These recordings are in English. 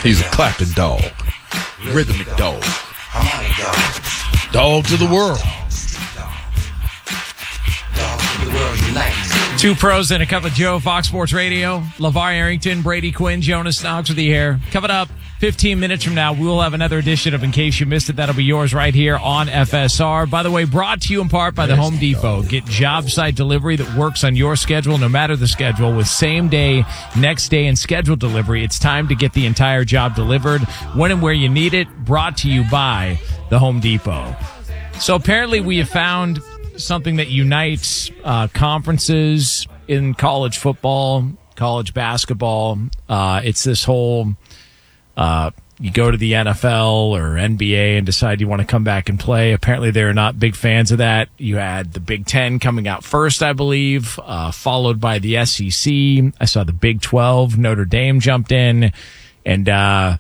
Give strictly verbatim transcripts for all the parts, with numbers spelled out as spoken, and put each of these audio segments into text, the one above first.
He's a clapping dog. Rhythmic dog. Dog to the world. Two pros and a cup of Joe, Fox Sports Radio. LeVar Arrington, Brady Quinn, Jonas Knox with you here. Coming up fifteen minutes from now, we will have another edition of In Case You Missed It. That'll be yours right here on F S R. By the way, brought to you in part by the Home Depot. Get job site delivery that works on your schedule, no matter the schedule, with same day, next day, and scheduled delivery. It's time to get the entire job delivered when and where you need it. Brought to you by the Home Depot. So apparently we have found something that unites uh, conferences in college football, college basketball. Uh, it's this whole, uh, you go to the N F L or N B A and decide you want to come back and play. Apparently they're not big fans of that. You had the Big Ten coming out first, I believe, uh, followed by the S E C. I saw the Big twelve. Notre Dame jumped in, and uh,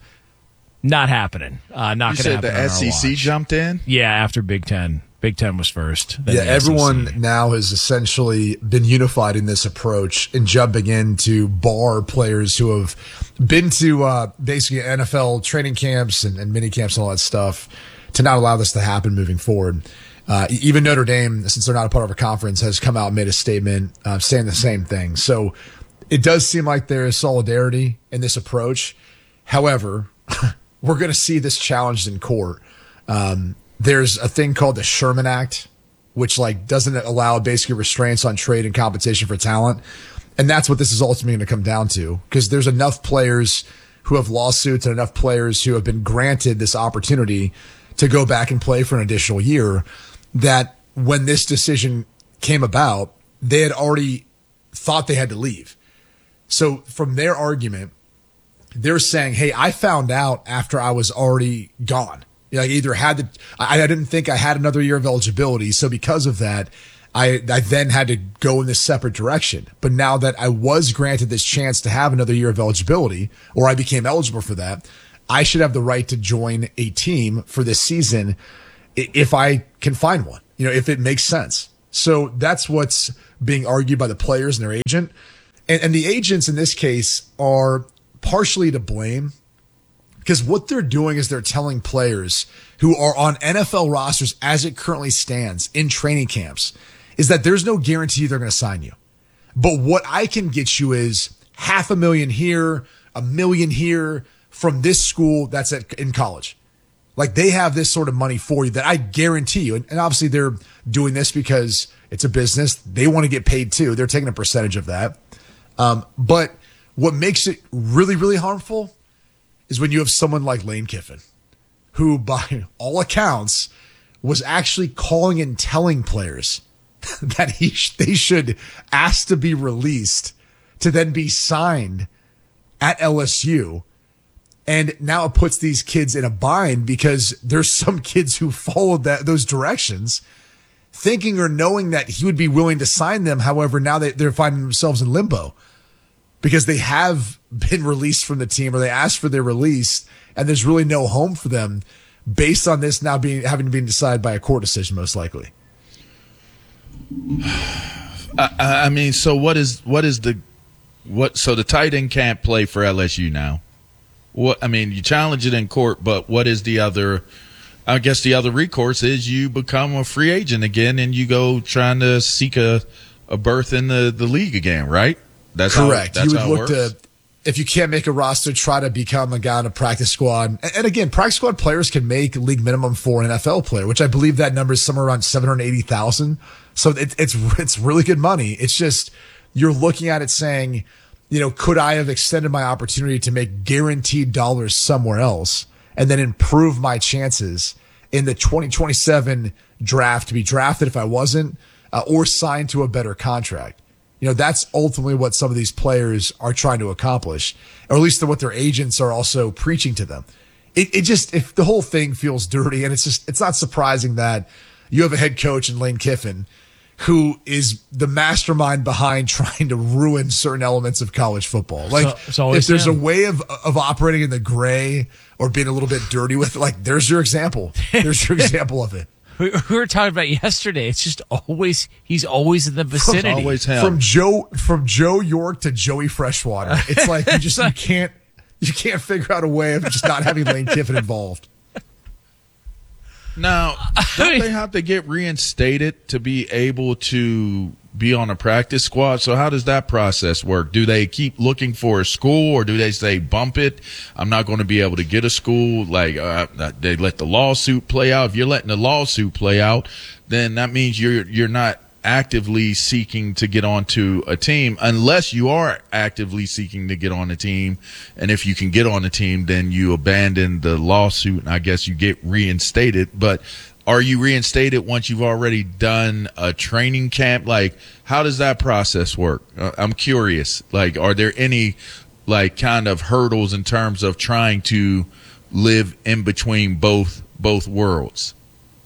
not happening. Uh, not going to happen. You said the S E C jumped in? Yeah, after Big Ten. Big Ten was first. Yeah, everyone now has essentially been unified in this approach and jumping in to bar players who have been to uh, basically N F L training camps and, and mini camps and all that stuff to not allow this to happen moving forward. Uh, even Notre Dame, since they're not a part of a conference, has come out and made a statement uh, saying the same thing. So it does seem like there is solidarity in this approach. However, we're going to see this challenged in court. Um, There's a thing called the Sherman Act, which like doesn't allow basically restraints on trade and competition for talent. And that's what this is ultimately going to come down to, because there's enough players who have lawsuits and enough players who have been granted this opportunity to go back and play for an additional year that when this decision came about, they had already thought they had to leave. So from their argument, they're saying, hey, I found out after I was already gone. Like either had the, I, I didn't think I had another year of eligibility. So because of that, I, I then had to go in this separate direction. But now that I was granted this chance to have another year of eligibility, or I became eligible for that, I should have the right to join a team for this season if I can find one, you know, if it makes sense. So that's what's being argued by the players and their agent. And, and the agents in this case are partially to blame, because what they're doing is they're telling players who are on N F L rosters as it currently stands in training camps is that there's no guarantee they're going to sign you. But what I can get you is half a million here, a million here from this school that's at, in college. Like they have this sort of money for you that I guarantee you. And, and obviously they're doing this because it's a business. They want to get paid too. They're taking a percentage of that. Um, but what makes it really, really harmful is when you have someone like Lane Kiffin, who by all accounts was actually calling and telling players that he sh- they should ask to be released to then be signed at L S U. And now it puts these kids in a bind because there's some kids who followed that those directions thinking or knowing that he would be willing to sign them. However, now they, they're finding themselves in limbo, because they have been released from the team or they asked for their release and there's really no home for them based on this now being having been decided by a court decision, most likely. I, I mean, so what is what is the what? So the tight end can't play for L S U now. What I mean, you challenge it in court, but what is the other? I guess the other recourse is you become a free agent again and you go trying to seek a, a berth in the, the league again, right? That's correct. How, that's you would how it look works. to, if you can't make a roster, try to become a guy on a practice squad. And, and again, practice squad players can make league minimum for an N F L player, which I believe that number is somewhere around seven hundred eighty thousand. So it, it's it's really good money. It's just you're looking at it saying, you know, could I have extended my opportunity to make guaranteed dollars somewhere else and then improve my chances in the twenty twenty-seven draft to be drafted if I wasn't, uh, or signed to a better contract? You know, that's ultimately what some of these players are trying to accomplish, or at least what their agents are also preaching to them. It, it just, if the whole thing feels dirty, and it's just, it's not surprising that you have a head coach in Lane Kiffin who is the mastermind behind trying to ruin certain elements of college football. Like, so, if there's him. a way of of operating in the gray or being a little bit dirty with it, like, there's your example. There's your example of it. We were talking about yesterday. It's just always, he's always in the vicinity. Always him. From Joe, from Joe York to Joey Freshwater. It's like you just, you can't, You can't figure out a way of just not having Lane Kiffin involved. Now, don't they have to get reinstated to be able to be on a practice squad? So how does that process work? Do they keep looking for a school, or do they say, bump it, I'm not going to be able to get a school? Like, uh, they let the lawsuit play out. If you're letting the lawsuit play out, then that means you're you're not actively seeking to get onto a team, unless you are actively seeking to get on a team. And if you can get on a team, then you abandon the lawsuit, and I guess you get reinstated. But are you reinstated once you've already done a training camp? Like, how does that process work? Uh, I'm curious. Like, are there any, like, kind of hurdles in terms of trying to live in between both both worlds?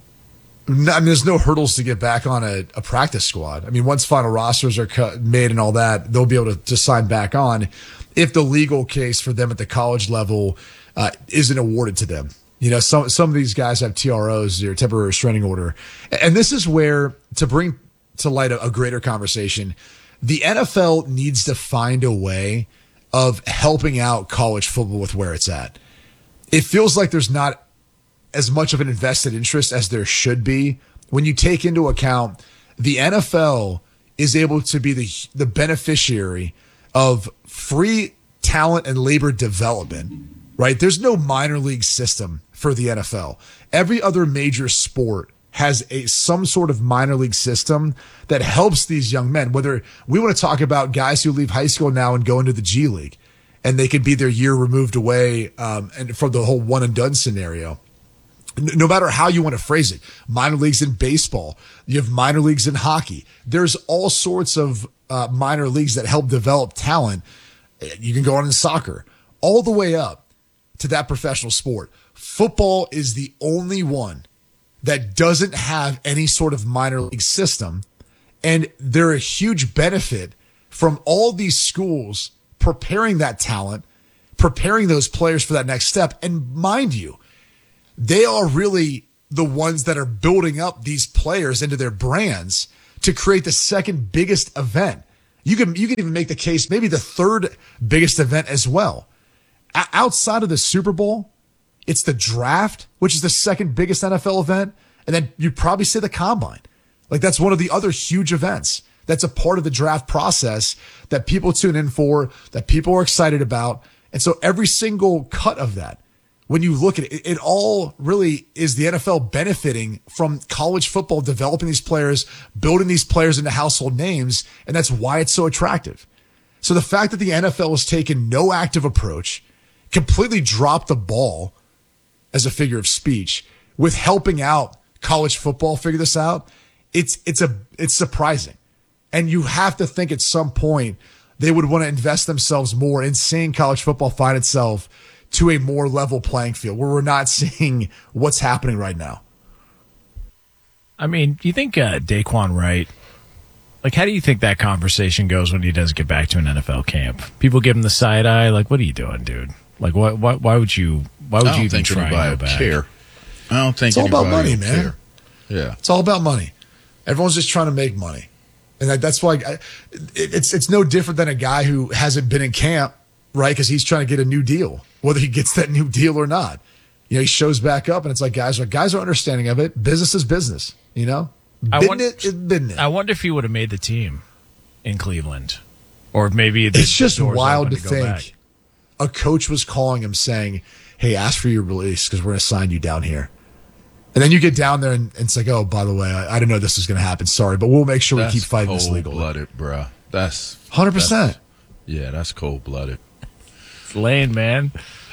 I mean, there's no hurdles to get back on a, a practice squad. I mean, once final rosters are cut, made and all that, they'll be able to, to sign back on if the legal case for them at the college level uh, isn't awarded to them. You know, some some of these guys have T R Os, or temporary restraining order. And this is where, to bring to light a, a greater conversation, the N F L needs to find a way of helping out college football with where it's at. It feels like there's not as much of an invested interest as there should be when you take into account the N F L is able to be the the beneficiary of free talent and labor development, right? There's no minor league system for the N F L. Every other major sport has a some sort of minor league system that helps these young men, whether we want to talk about guys who leave high school now and go into the G League, and they can be their year removed away um, and from the whole one and done scenario. No matter how you want to phrase it, minor leagues in baseball, you have minor leagues in hockey. There's all sorts of uh, minor leagues that help develop talent. You can go on in soccer, all the way up to that professional sport. Football is the only one that doesn't have any sort of minor league system. And they're a huge benefit from all these schools preparing that talent, preparing those players for that next step. And mind you, they are really the ones that are building up these players into their brands to create the second biggest event. You can you can even make the case maybe the third biggest event as well. O- outside of the Super Bowl, it's the draft, which is the second biggest N F L event, and then you'd probably say the Combine. Like, that's one of the other huge events. That's a part of the draft process that people tune in for, that people are excited about. And so every single cut of that, when you look at it, it all really is the N F L benefiting from college football, developing these players, building these players into household names, and that's why it's so attractive. So the fact that the N F L has taken no active approach, completely dropped the ball, as a figure of speech, with helping out college football figure this out, it's it's a it's surprising. And you have to think at some point they would want to invest themselves more in seeing college football find itself to a more level playing field where we're not seeing what's happening right now. I mean, do you think uh, Daquan Wright, like, how do you think that conversation goes when he does get back to an N F L camp? People give him the side eye, like, what are you doing, dude? Like, why, why, why would you, why would I don't you even think try and anybody go back? care. I don't think It's all about anybody money, will man. care. Yeah. It's all about money. Everyone's just trying to make money. And that, that's why I, it, it's it's no different than a guy who hasn't been in camp, right? Because he's trying to get a new deal, whether he gets that new deal or not. You know, he shows back up, and it's like guys are guys are understanding of it. Business is business, you know. I Business wonder, is business. I wonder if he would have made the team in Cleveland, or maybe the, It's just the door's wild to open go back. think a coach was calling him saying, "Hey, ask for your release because we're going to sign you down here." And then you get down there and, and it's like, "Oh, by the way, I, I didn't know this was going to happen. Sorry, but we'll make sure That's we keep fighting this legally." cold-blooded, bro. That's one hundred percent. that's- Yeah, that's cold-blooded. It's Lane, man.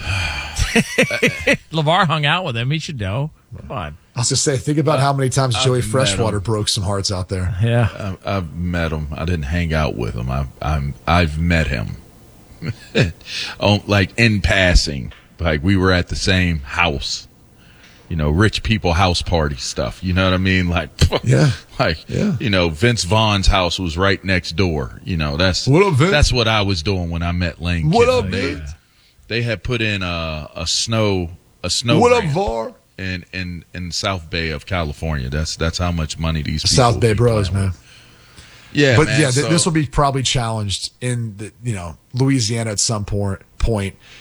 LeVar hung out with him. He should know. Come on. I was just say, think about how many times Joey I've met Freshwater him. broke some hearts out there. Yeah. I, I've met him. I didn't hang out with him. I've I'm, I've met him, oh, like in passing. Like we were at the same house, you know, rich people house party stuff. You know what I mean? Like Yeah. like Yeah. you know, Vince Vaughn's house was right next door. You know, that's What up, Vince? that's what I was doing when I met Lane. What Kiffin. up, They, Vince? they had put in a a snow a snow What up, ramp VAR? in in in South Bay of California. That's that's how much money these people South Bay be Bros, playing man. with. Yeah, But man, yeah, th- so- this will be probably challenged in the, you know, Louisiana at some point. Point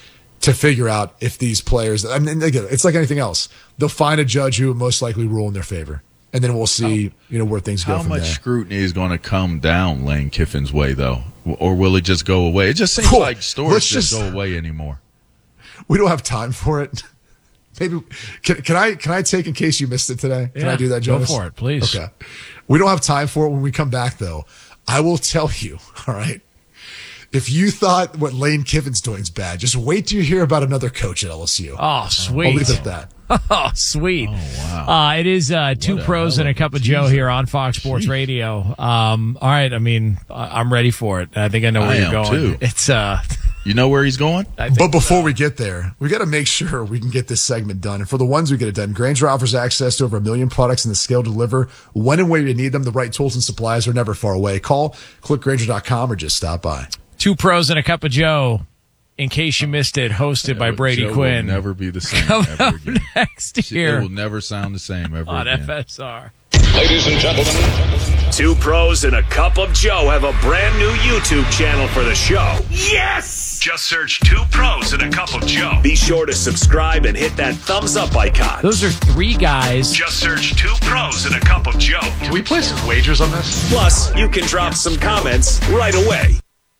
to figure out if these players, I mean, again, it's like anything else. They'll find a judge who will most likely rule in their favor. And then we'll see, how, you know, where things go how from there. How much scrutiny is going to come down Lane Kiffin's way, though? Or will it just go away? It just seems cool. like stories just, just go away anymore. We don't have time for it. Maybe can, can I can I take in case you missed it today? Can yeah, I do that, Jonas? Go for it, please. Okay. We don't have time for it. When we come back, though, I will tell you, all right? If you thought what Lane Kiffin's doing is bad, just wait till you hear about another coach at L S U. Oh, sweet. I'll leave it at that. Oh, sweet. Oh, wow. Uh, it is uh, two what pros a and a cup of Jesus. Joe here on Fox Sports Jeez. Radio. Um, all right. I mean, I'm ready for it. I think I know where I you're am going. Too. It's uh, You know where he's going? But before so. we get there, we got to make sure we can get this segment done. And for the ones who get it done, Grainger offers access to over a million products and the scale to deliver when and where you need them. The right tools and supplies are never far away. Call, click Grainger dot com, or just stop by. Two pros and a cup of Joe. In case you missed it, hosted by Brady Joe Quinn. Will never be the same Come ever again. Next year, it will never sound the same ever on again. F S R. Ladies and gentlemen, Two Pros and a Cup of Joe have a brand new YouTube channel for the show. Yes! Just search Two Pros and a Cup of Joe. Be sure to subscribe and hit that thumbs up icon. Those are three guys. Just search Two Pros and a Cup of Joe. Can we play some wagers on this? Plus, you can drop some comments right away.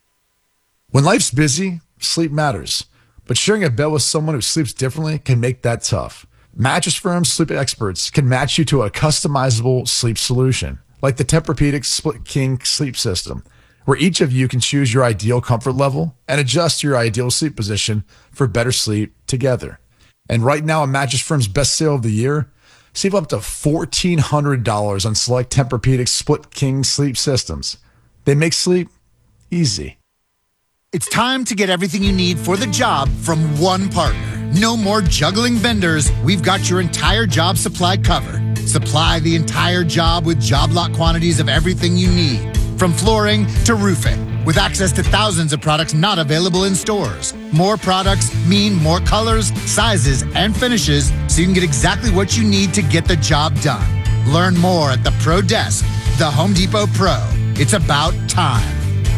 When life's busy, sleep matters. But sharing a bed with someone who sleeps differently can make that tough. Mattress Firm's sleep experts can match you to a customizable sleep solution, like the Tempur-Pedic Split King sleep system, where each of you can choose your ideal comfort level and adjust your ideal sleep position for better sleep together. And right now, a Mattress Firm's best sale of the year, save up to fourteen hundred dollars on select Tempur-Pedic Split King sleep systems. They make sleep easy. It's time to get everything you need for the job from one partner. No more juggling vendors. We've got your entire job supply covered. Supply the entire job with job lot quantities of everything you need, from flooring to roofing, with access to thousands of products not available in stores. More products mean more colors, sizes, and finishes, so you can get exactly what you need to get the job done. Learn more at the Pro Desk, the Home Depot Pro. It's about time.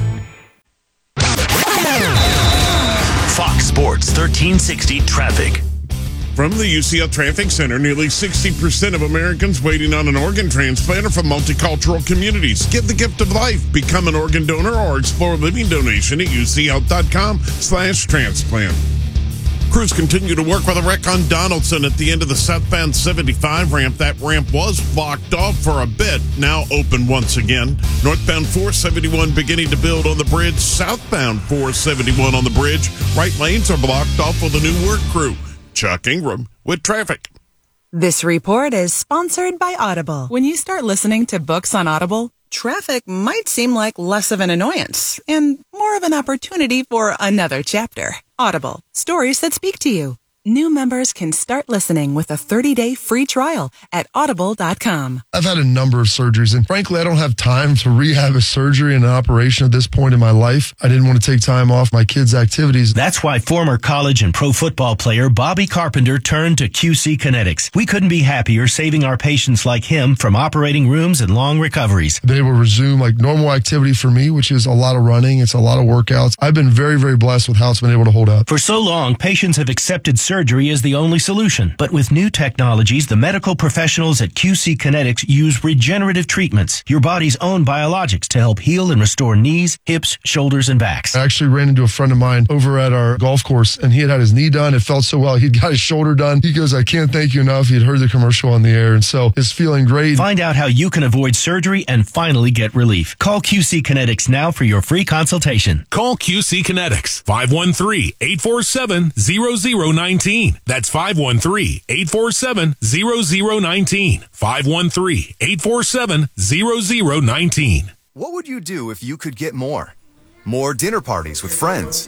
Fox Sports thirteen sixty Traffic. From the U C L Traffic Center, nearly sixty percent of Americans waiting on an organ transplant are from multicultural communities. Give the gift of life. Become an organ donor or explore a living donation at uchealth.com slash transplant. Crews continue to work with a wreck on Donaldson at the end of the southbound seventy-five ramp. That ramp was blocked off for a bit, now open once again. Northbound four seventy-one beginning to build on the bridge. Southbound four seventy-one on the bridge. Right lanes are blocked off with a new work crew. Chuck Ingram with traffic. This report is sponsored by Audible. When you start listening to books on Audible, traffic might seem like less of an annoyance and more of an opportunity for another chapter. Audible, stories that speak to you. New members can start listening with a thirty-day free trial at audible dot com. I've had a number of surgeries, and frankly, I don't have time to rehab a surgery and an operation at this point in my life. I didn't want to take time off my kids' activities. That's why former college and pro football player Bobby Carpenter turned to Q C Kinetics. We couldn't be happier saving our patients like him from operating rooms and long recoveries. They will resume like normal activity for me, which is a lot of running. It's a lot of workouts. I've been very, very blessed with how it's been able to hold up. For so long, patients have accepted surgery Surgery is the only solution. But with new technologies, the medical professionals at Q C Kinetics use regenerative treatments, your body's own biologics, to help heal and restore knees, hips, shoulders, and backs. I actually ran into a friend of mine over at our golf course, and he had had his knee done. It felt so well. He'd got his shoulder done. He goes, I can't thank you enough. He'd heard the commercial on the air, and so it's feeling great. Find out how you can avoid surgery and finally get relief. Call Q C Kinetics now for your free consultation. Call Q C Kinetics, five one three, eight four seven, zero zero one nine. That's five one three, eight four seven, zero zero one nine. five one three, eight four seven, zero zero one nine. What would you do if you could get more? More dinner parties with friends.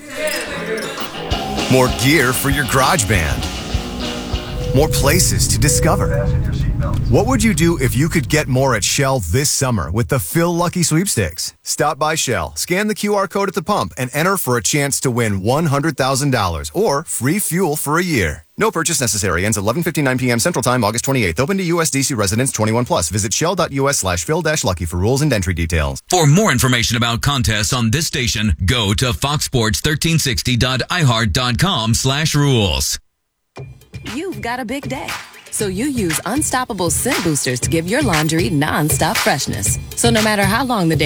More gear for your garage band. More places to discover. What would you do if you could get more at Shell this summer with the Phil Lucky Sweepstakes? Stop by Shell, scan the Q R code at the pump, and enter for a chance to win one hundred thousand dollars or free fuel for a year. No purchase necessary. Ends eleven fifty-nine p.m. Central Time, August twenty-eighth. Open to U S D C residents twenty-one plus. Visit shell.us slash phil-lucky for rules and entry details. For more information about contests on this station, go to fox sports thirteen sixty dot i heart dot com slash rules. You've got a big day, so you use Unstoppable Scent Boosters to give your laundry non-stop freshness. So no matter how long the day